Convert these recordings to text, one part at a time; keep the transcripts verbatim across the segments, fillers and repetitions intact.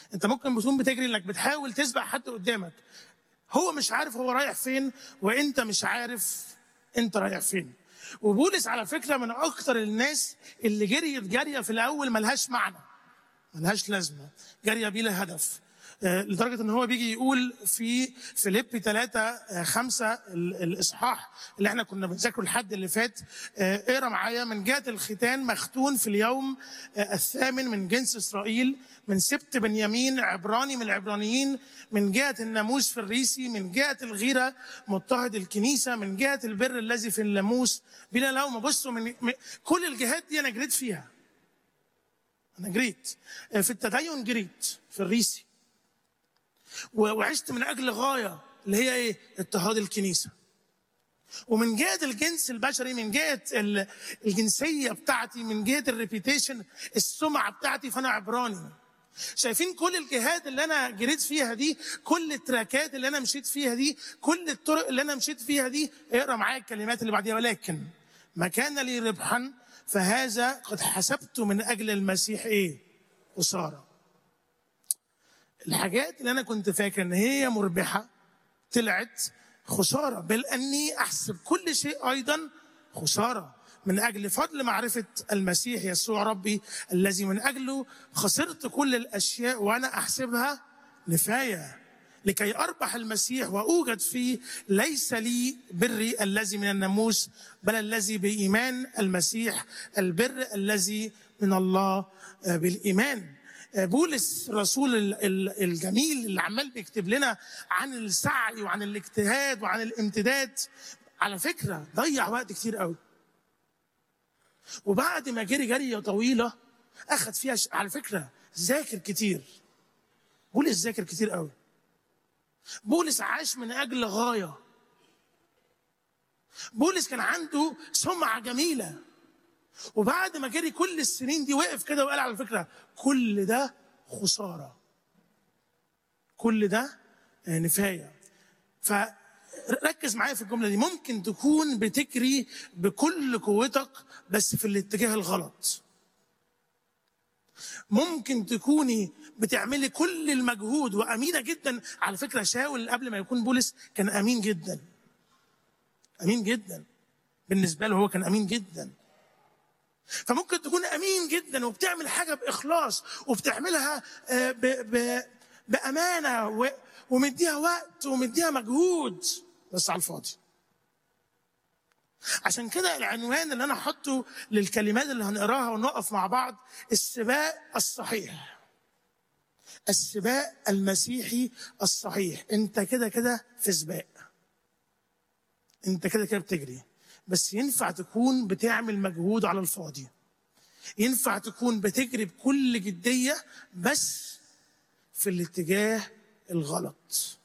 انت ممكن تكون بتجري انك بتحاول تسبق حد قدامك، هو مش عارف هو رايح فين وانت مش عارف انت رايح فين. وبولس على فكره من اكتر الناس اللي جريت جاريه في الاول ملهاش معنى، ملهاش لازمه، جاريه بلا هدف، لدرجه ان هو بيجي يقول في فيليبي ثلاثة خمسة الاصحاح اللي احنا كنا بنذاكره الحد اللي فات، اقرا معايا: من جهه الختان مختون في اليوم الثامن من جنس اسرائيل، من سبط بنيامين، عبراني من العبرانيين، من جهه الناموس فريسي، من جهه الغيره مضطهد الكنيسه، من جهه البر الذي في الناموس بلا لوم. بصوا، من كل الجهات دي انا جريت فيها، انا جريت في التدين، جريت في الريسي، وعشت من اجل غايه اللي هي ايه؟ اضطهاد الكنيسه. ومن جهه الجنس البشري، من جهه الجنسيه بتاعتي، من جهه الريبيتيشن، السمعه بتاعتي، فانا عبراني. شايفين كل الجهات اللي انا جريت فيها دي، كل التراكات اللي انا مشيت فيها دي، كل الطرق اللي انا مشيت فيها دي. اقرا معايا الكلمات اللي بعديها: ولكن ما كان لي ربحا فهذا قد حسبته من اجل المسيح ايه؟ خساره. الحاجات اللي انا كنت فاكر ان هي مربحه طلعت خساره، بل اني احسب كل شيء ايضا خساره من اجل فضل معرفه المسيح يسوع ربي، الذي من اجله خسرت كل الاشياء وانا احسبها نفايه، لكي اربح المسيح واوجد فيه، ليس لي بري الذي من الناموس بل الذي بايمان المسيح، البر الذي من الله بالايمان. بولس الرسول الجميل اللي عمال بيكتب لنا عن السعي وعن الاجتهاد وعن الامتداد، على فكره ضيع وقت كتير قوي، وبعد ما جري جريه طويله اخذ فيها ش... على فكره ذاكر كتير. بولس ذاكر كتير قوي. بولس عاش من اجل غايه. بولس كان عنده سمعه جميله، وبعد ما جري كل السنين دي وقف كده وقال على فكره كل ده خساره، كل ده نفايه. فركز معايا في الجمله دي. ممكن تكون بتجري بكل قوتك بس في الاتجاه الغلط. ممكن تكوني بتعملي كل المجهود وامينه جدا. على فكره شاول قبل ما يكون بولس كان امين جدا، امين جدا بالنسبه له، هو كان امين جدا. فممكن تكون امين جدا وبتعمل حاجه باخلاص وبتعملها ب ب بامانه ومديها وقت ومديها مجهود، بس على الفاضي. عشان كده العنوان اللي انا حاطه للكلمات اللي هنقراها ونقف مع بعض: السباق الصحيح. السباق المسيحي الصحيح. انت كده كده في سباق، انت كده كده بتجري، بس ينفع تكون بتعمل مجهود على الفاضي، ينفع تكون بتجري بكل جدية بس في الاتجاه الغلط.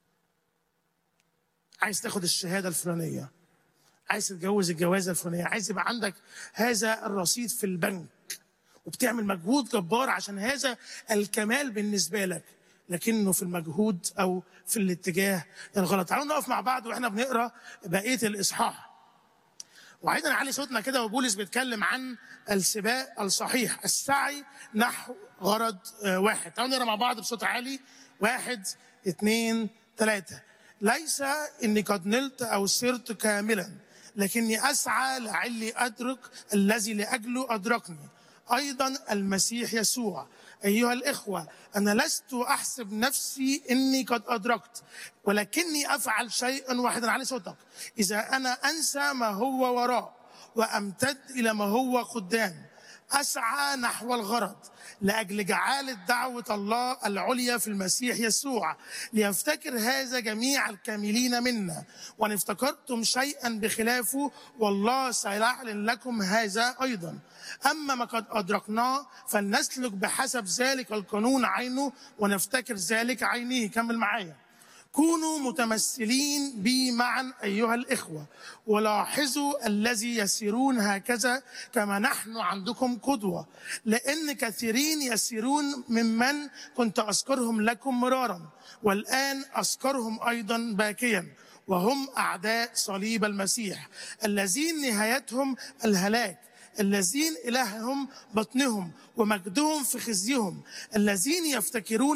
عايز تاخد الشهادة الفلانية، عايز تتجوز الجوازة الفلانية، عايز يبقى عندك هذا الرصيد في البنك، وبتعمل مجهود جبار عشان هذا الكمال بالنسبة لك، لكنه في المجهود أو في الاتجاه الغلط. تعالوا نقف مع بعض واحنا بنقرأ بقية الإصحاح، وعايزين نعلي صوتنا كده وبولس بيتكلم عن السباق الصحيح، السعي نحو غرض واحد. تعالوا نقرا مع بعض بصوت عالي: واحد اثنين ثلاثة. ليس إني قد نلت أو صرت كاملا، لكني أسعى لعلي أدرك الذي لأجله أدركني، أيضا المسيح يسوع. أيها الإخوة، أنا لست أحسب نفسي إني قد أدركت، ولكني أفعل شيئا واحدا. علي صوتك: إذا أنا أنسى ما هو وراء وأمتد إلى ما هو قدام، أسعى نحو الغرض لأجل جعالة دعوة الله العليا في المسيح يسوع، ليفتكر هذا جميع الكاملين منا، وإن افتكرتم شيئا بخلافه والله سيعلن لكم هذا أيضا. أما ما قد أدركناه فلنسلك بحسب ذلك القانون عينه ونفتكر ذلك عينه. كمل معايا: كونوا متمثلين بي معا أيها الإخوة، ولاحظوا الذي يسيرون هكذا كما نحن عندكم قدوة، لأن كثيرين يسيرون ممن كنت أذكرهم لكم مرارا، والآن أذكرهم أيضا باكيا، وهم أعداء صليب المسيح، الذين نهايتهم الهلاك، الذين إلههم بطنهم ومجدهم في خزيهم، الذين يفتكرون